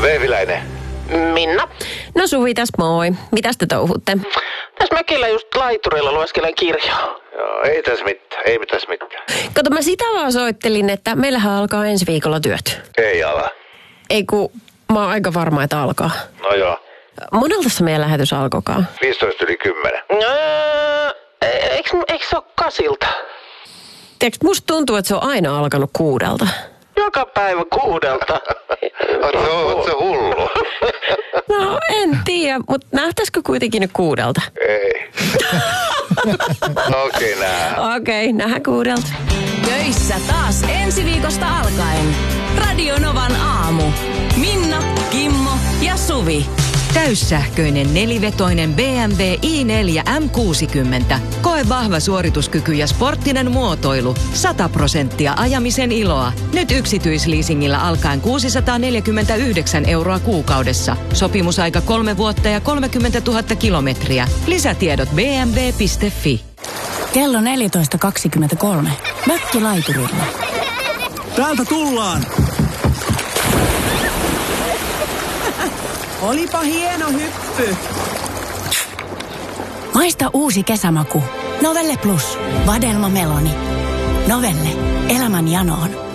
Vehviläinen. Minna. No Suvi tässä moi. Mitäs te touhutte? Tässä mökillä just laiturilla lueskelen kirjaa. Joo, ei tässä mitään. Kato, mä sitä vaan soittelin, että meillähän alkaa ensi viikolla työt. Ei ala. Ei kun mä oon aika varma, että alkaa. No joo. Monelta se meidän lähetys alkoikaan? 10:15. Eikö se ole 8:00? Tiedätkö, musta tuntuu, että se on aina alkanut 6:00. Joka päivä 6:00. Oot se hullu? No en tiedä, mutta nähtäisikö kuitenkin nyt 6:00? Ei. Okei, nähdään 6:00. Töissä taas ensi viikosta alkaen. Radio Novan aamu. Minna, Kimmo ja Suvi. Täyssähköinen nelivetoinen BMW i4 M60. Koe vahva suorituskyky ja sporttinen muotoilu. 100% ajamisen iloa. Nyt yksityisleasingillä alkaen 649 € kuukaudessa. Sopimusaika 3 vuotta ja 30 000 kilometriä. Lisätiedot bmw.fi. Kello 14.23. Mökkilaiturilla. Täältä tullaan! Olipa hieno hyppy! Maista uusi kesämaku. Novelle Plus. Vadelma Meloni. Novelle. Elämän janoon.